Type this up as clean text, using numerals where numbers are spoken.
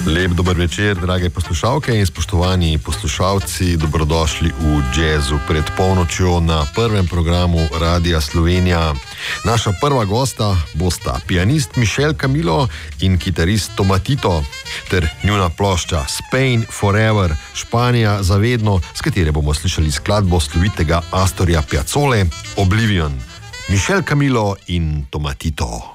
Lep dober večer, drage poslušalke in spoštovani poslušalci, dobrodošli v Jazzu pred polnočjo na prvem programu Radia Slovenija. Naša prva gosta bosta pianist Michel Camilo in kitarist Tomatito ter njuna plošča Spain Forever, Španija za vedno, s katere bomo slišali skladbo slovitega Astorja Piazzole Oblivion. Michel Camilo in Tomatito.